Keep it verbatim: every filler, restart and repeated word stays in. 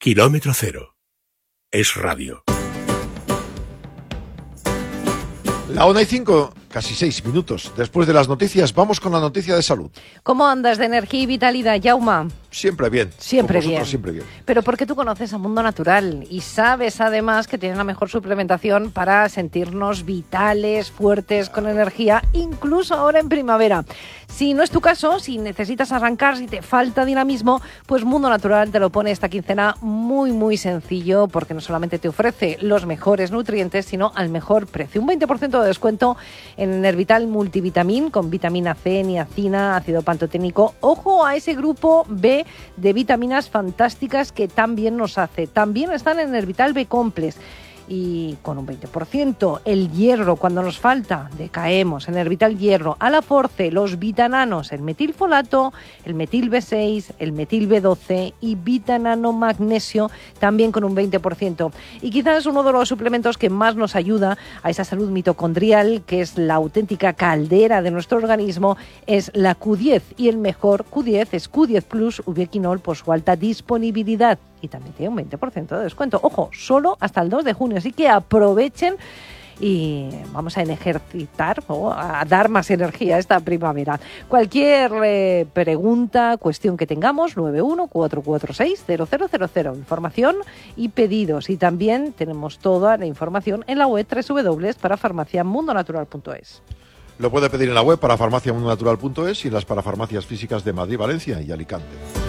Kilómetro cero. Es radio. La una y cinco, casi seis minutos. Después de las noticias, vamos con la noticia de salud. ¿Cómo andas de energía y vitalidad, Jauma? Siempre bien. Siempre bien. Siempre bien. Pero porque tú conoces a Mundo Natural y sabes además que tienen la mejor suplementación para sentirnos vitales, fuertes, con energía, incluso ahora en primavera. Si no es tu caso, si necesitas arrancar, si te falta dinamismo, pues Mundo Natural te lo pone esta quincena muy, muy sencillo, porque no solamente te ofrece los mejores nutrientes, sino al mejor precio. Un veinte por ciento de descuento en Nervital Multivitamin con vitamina C, niacina, ácido pantoténico. Ojo a ese grupo B de vitaminas fantásticas que tan bien nos hace. También están en Nervital B Complex. Y con un veinte por ciento, el hierro, cuando nos falta, decaemos. En Nervital Hierro, a la Force, los vitananos, el metilfolato, el metil B seis, el metil B doce y vitanano magnesio, también con un veinte por ciento. Y quizás uno de los suplementos que más nos ayuda a esa salud mitocondrial, que es la auténtica caldera de nuestro organismo, es la Q diez. Y el mejor Q diez es Q diez Plus Ubiquinol por su alta disponibilidad. Y también tiene un veinte por ciento de descuento. Ojo, solo hasta el dos de junio. Así que aprovechen y vamos a ejercitar o a dar más energía esta primavera. Cualquier eh, pregunta, cuestión que tengamos, nueve uno cuatro cuatro seis cero cero cero cero. Información y pedidos. Y también tenemos toda la información en la web doble u doble u doble u punto farmacia mundo natural punto es. Lo puede pedir en la web para farmacia mundo natural punto es y en las parafarmacias físicas de Madrid, Valencia y Alicante.